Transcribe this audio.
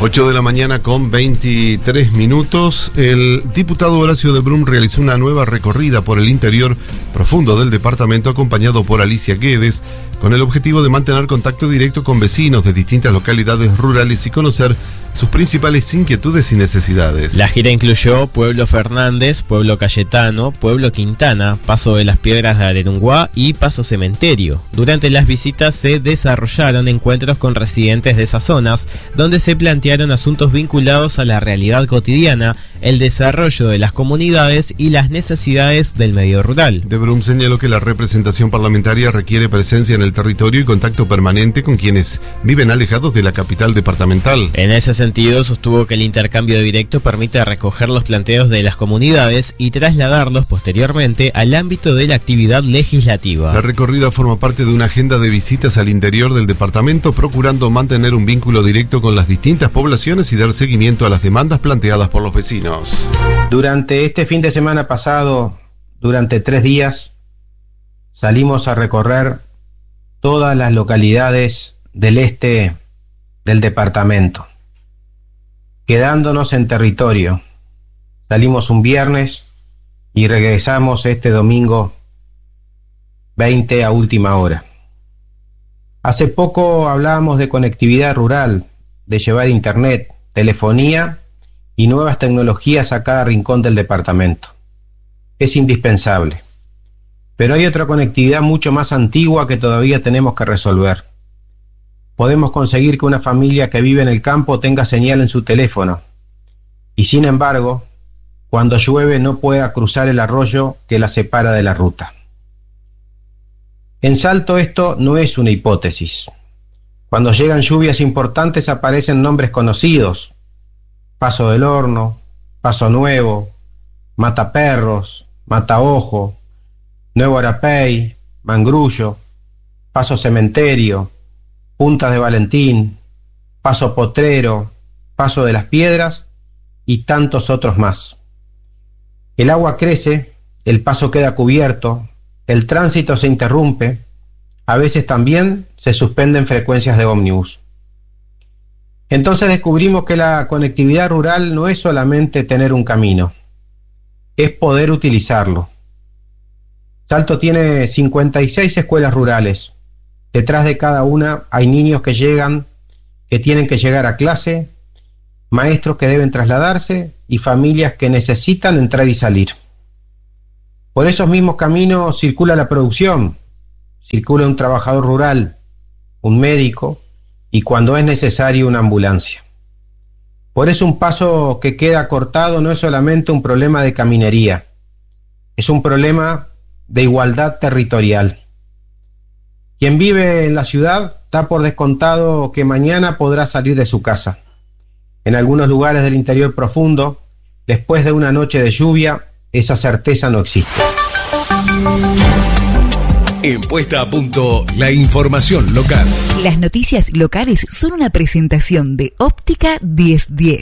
8 de la mañana con 23 minutos. El diputado Horacio de Brum realizó una nueva recorrida por el interior profundo del departamento, acompañado por Alicia Guedes, con el objetivo de mantener contacto directo con vecinos de distintas localidades rurales y conocer sus principales inquietudes y necesidades. La gira incluyó Pueblo Fernández, Pueblo Cayetano, Pueblo Quintana, Paso de las Piedras de Arenunguá y Paso Cementerio. Durante las visitas se desarrollaron encuentros con residentes de esas zonas, donde se plantearon asuntos vinculados a la realidad cotidiana, el desarrollo de las comunidades y las necesidades del medio rural. De Brum señaló que la representación parlamentaria requiere presencia en el territorio y contacto permanente con quienes viven alejados de la capital departamental. En ese sentido, sostuvo que el intercambio directo permite recoger los planteos de las comunidades y trasladarlos posteriormente al ámbito de la actividad legislativa. La recorrida forma parte de una agenda de visitas al interior del departamento, procurando mantener un vínculo directo con las distintas poblaciones y dar seguimiento a las demandas planteadas por los vecinos. Durante este fin de semana pasado, durante 3 días, salimos a recorrer todas las localidades del este del departamento, quedándonos en territorio. Salimos un viernes y regresamos este domingo 20 a última hora. Hace poco hablábamos de conectividad rural, de llevar internet, telefonía y nuevas tecnologías a cada rincón del departamento. Es indispensable. Pero hay otra conectividad mucho más antigua que todavía tenemos que resolver. Podemos conseguir que una familia que vive en el campo tenga señal en su teléfono y, sin embargo, cuando llueve no pueda cruzar el arroyo que la separa de la ruta. En Salto esto no es una hipótesis. Cuando llegan lluvias importantes aparecen nombres conocidos: Paso del Horno, Paso Nuevo, Mataperros, Mataojo, Nuevo Arapey, Mangrullo, Paso Cementerio, Puntas de Valentín, Paso Potrero, Paso de las Piedras y tantos otros más. El agua crece, el paso queda cubierto, el tránsito se interrumpe, a veces también se suspenden frecuencias de ómnibus. Entonces descubrimos que la conectividad rural no es solamente tener un camino, es poder utilizarlo. Salto tiene 56 escuelas rurales. Detrás de cada una hay niños que tienen que llegar a clase, maestros que deben trasladarse y familias que necesitan entrar y salir. Por esos mismos caminos circula la producción, circula un trabajador rural, un médico y, cuando es necesario, una ambulancia. Por eso un paso que queda cortado no es solamente un problema de caminería, es un problema de igualdad territorial. Quien vive en la ciudad da por descontado que mañana podrá salir de su casa. En algunos lugares del interior profundo, después de una noche de lluvia, esa certeza no existe. En Puesta a Punto, la información local. Las noticias locales son una presentación de Óptica 1010.